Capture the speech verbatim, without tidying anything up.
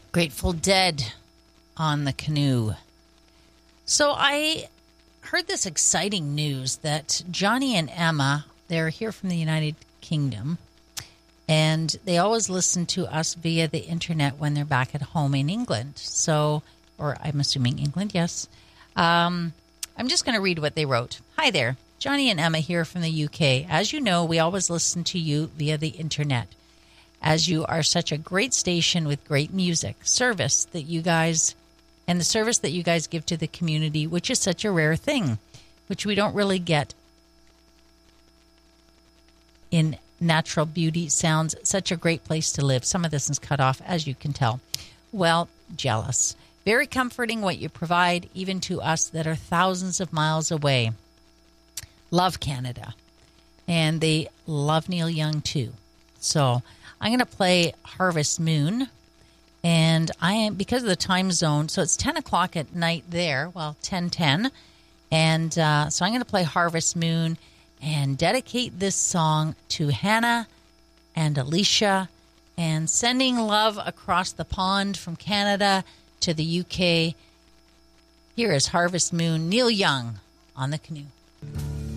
Grateful Dead on the Canoe. So I heard this exciting news that Johnny and Emma, they're here from the United Kingdom, and they always listen to us via the internet when they're back at home in England. So, or I'm assuming England, yes. Um, I'm just going to read what they wrote. Hi there, Johnny and Emma here from the U K. As you know, we always listen to you via the internet, as you are such a great station with great music, service that you guys, and the service that you guys give to the community, which is such a rare thing, which we don't really get in natural beauty. Sounds such a great place to live. Some of this is cut off, as you can tell. Well, jealous. Very comforting what you provide, even to us that are thousands of miles away. Love Canada. And they love Neil Young, too. So I'm going to play Harvest Moon, and I am, because of the time zone, so it's ten o'clock at night there, well, ten ten, and uh, so I'm going to play Harvest Moon and dedicate this song to Hannah and Alicia, and sending love across the pond from Canada to the U K. Here is Harvest Moon, Neil Young on the Canoe.